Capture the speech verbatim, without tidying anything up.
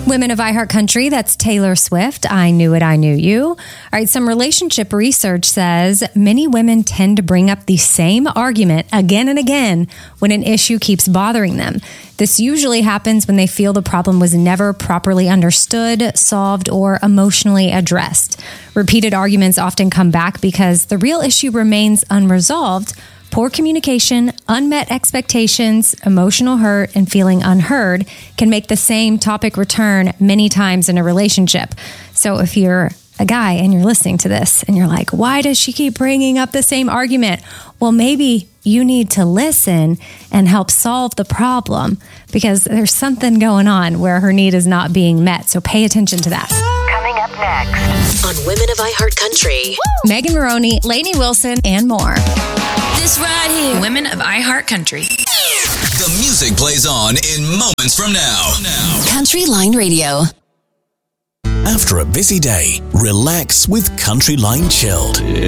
Women of iHeartCountry, that's Taylor Swift. I Knew It, I Knew You. All right, some relationship research says many women tend to bring up the same argument again and again when an issue keeps bothering them. This usually happens when they feel the problem was never properly understood, solved, or emotionally addressed. Repeated arguments often come back because the real issue remains unresolved. Poor communication, unmet expectations, emotional hurt, and feeling unheard can make the same topic return many times in a relationship. So if you're a guy and you're listening to this and you're like, why does she keep bringing up the same argument? Well, maybe you need to listen and help solve the problem because there's something going on where her need is not being met. So pay attention to that. Coming up next on Women of iHeartCountry, Megan Maroney, Lainey Wilson, and more. This right here, Women of iHeartCountry. The music plays on in moments from now. now. Country Line Radio. After a busy day, relax with Country Line Chilled.